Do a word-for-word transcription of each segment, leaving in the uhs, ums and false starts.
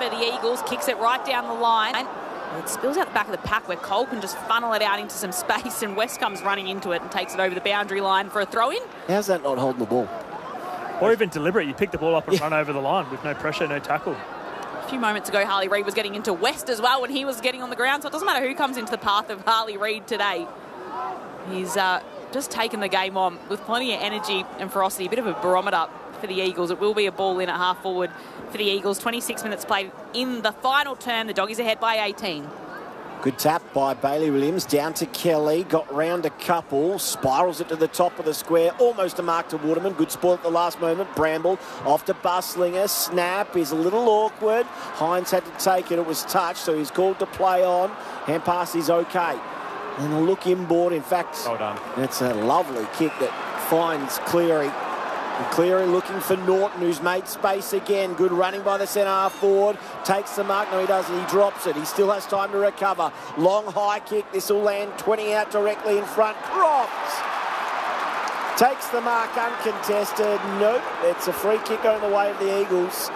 for the Eagles, kicks it right down the line. And it spills out the back of the pack where Cole can just funnel it out into some space, and West comes running into it and takes it over the boundary line for a throw-in. How's that not holding the ball? Or even deliberate. You pick the ball up and yeah. run over the line with no pressure, no tackle. A few moments ago, Harley Reid was getting into West as well when he was getting on the ground, so it doesn't matter who comes into the path of Harley Reid today. He's uh, just taken the game on with plenty of energy and ferocity. A bit of a barometer for the Eagles. It will be a ball in at half forward for the Eagles. twenty-six minutes played in the final term. The Doggies ahead by eighteen. Good tap by Bailey Williams, down to Kelly, got round a couple, spirals it to the top of the square, almost a mark to Waterman. Good sport at the last moment. Bramble off to Buslinger, snap is a little awkward. Hines had to take it, it was touched, so he's called to play on. Hand pass is okay. And a look inboard, in fact, well done. That's a lovely kick that finds Cleary. And Cleary looking for Norton, who's made space again. Good running by the centre half forward. Takes the mark. No, he doesn't. He drops it. He still has time to recover. Long high kick. This will land twenty out directly in front. Croft takes the mark uncontested. Nope. It's a free kick going the way of the Eagles.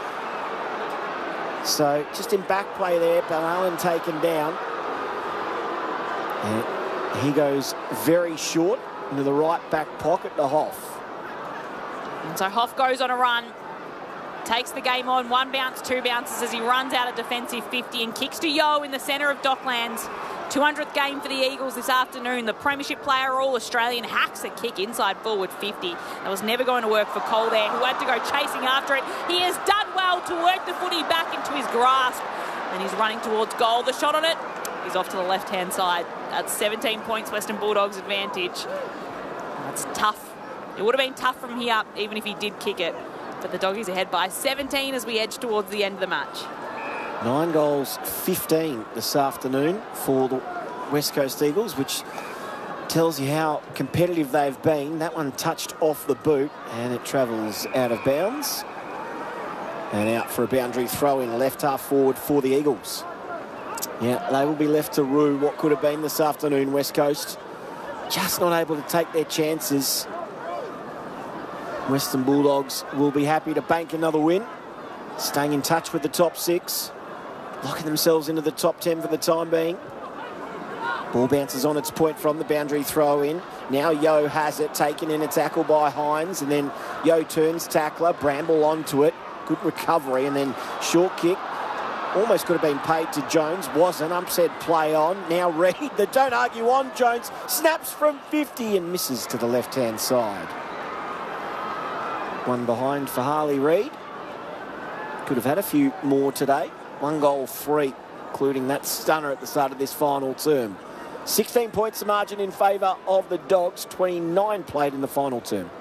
So just in back play there. Allen taken down. And he goes very short into the right back pocket to Hoff. And so Hoff goes on a run, takes the game on, one bounce, two bounces as he runs out a defensive fifty and kicks to Yo in the centre of Docklands. two hundredth game for the Eagles this afternoon. The Premiership player, All-Australian, hacks a kick inside forward fifty. That was never going to work for Cole there, who had to go chasing after it. He has done well to work the footy back into his grasp, and he's running towards goal. The shot on it is off to the left-hand side. That's seventeen points, Western Bulldogs advantage. That's tough. It would have been tough from here, even if he did kick it. But the Doggies ahead by seventeen as we edge towards the end of the match. Nine goals, fifteen this afternoon for the West Coast Eagles, which tells you how competitive they've been. That one touched off the boot, and it travels out of bounds. And out for a boundary throw-in, left half forward for the Eagles. Yeah, they will be left to rue what could have been this afternoon, West Coast. Just not able to take their chances. Western Bulldogs will be happy to bank another win, staying in touch with the top six, locking themselves into the top ten for the time being. Ball bounces on its point from the boundary throw-in. Now Yo has it, taken in a tackle by Hines, and then Yo turns tackler, Bramble onto it. Good recovery, and then short kick. Almost could have been paid to Jones, wasn't. Upset play on. Now Reid, the don't argue on. Jones snaps from fifty and misses to the left-hand side. One behind for Harley Reid. Could have had a few more today. One goal, three, including that stunner at the start of this final term. sixteen points the margin in favour of the Dogs. twenty-nine played in the final term.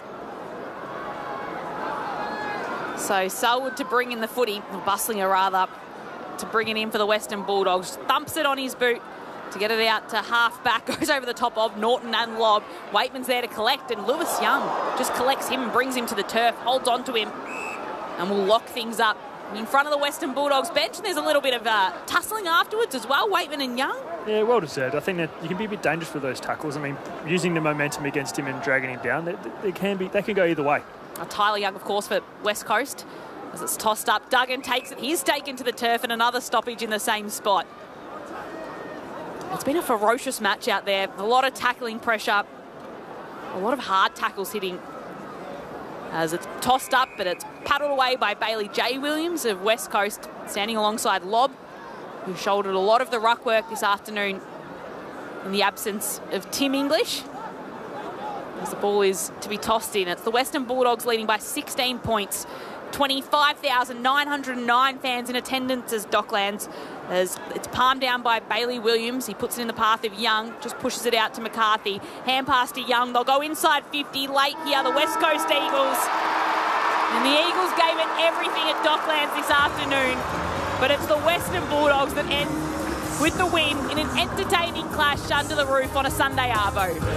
So Selwood to bring in the footy, or Buslinger rather, to bring it in for the Western Bulldogs. Thumps it on his boot to get it out to half back. Goes over the top of Norton and Lobb. Waitman's there to collect, and Lewis Young just collects him and brings him to the turf, holds on to him, and will lock things up in front of the Western Bulldogs bench. And there's a little bit of uh, tussling afterwards as well, Waitman and Young. Yeah, well deserved. I think that you can be a bit dangerous with those tackles. I mean, using the momentum against him and dragging him down, they, they can be, they can go either way. Uh, Tyler Young, of course, for West Coast. As it's tossed up, Duggan takes it. He's taken to the turf, and another stoppage in the same spot. It's been a ferocious match out there. A lot of tackling pressure. A lot of hard tackles hitting. As it's tossed up, but it's paddled away by Bailey J. Williams of West Coast, standing alongside Lobb, who shouldered a lot of the ruck work this afternoon in the absence of Tim English. As the ball is to be tossed in. It's the Western Bulldogs leading by sixteen points. twenty-five thousand nine hundred nine fans in attendance as Docklands. As it's palmed down by Bailey Williams. He puts it in the path of Young, just pushes it out to McCarthy. Hand pass to Young. They'll go inside fifty. Late here, the West Coast Eagles. And the Eagles gave it everything at Docklands this afternoon. But it's the Western Bulldogs that end with the win in an entertaining clash under the roof on a Sunday arvo.